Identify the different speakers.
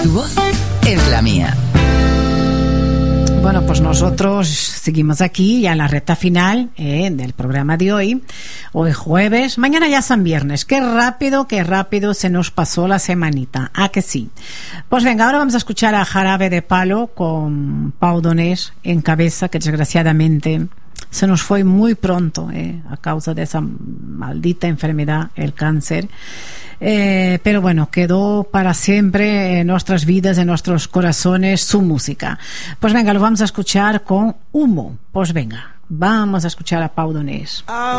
Speaker 1: Tu voz es la mía.
Speaker 2: Bueno, pues nosotros seguimos aquí ya en la recta final del programa de hoy. Hoy jueves, mañana ya San Viernes. Qué rápido se nos pasó la semanita. ¿Ah, que sí? Pues venga, ahora vamos a escuchar a Jarabe de Palo con Pau Donés en cabeza, que desgraciadamente se nos fue muy pronto a causa de esa maldita enfermedad, el cáncer. Pero bueno, quedó para siempre en nuestras vidas, en nuestros corazones, su música. Pues venga, lo vamos a escuchar con Humo. Pues venga, vamos a escuchar a Pau Donés.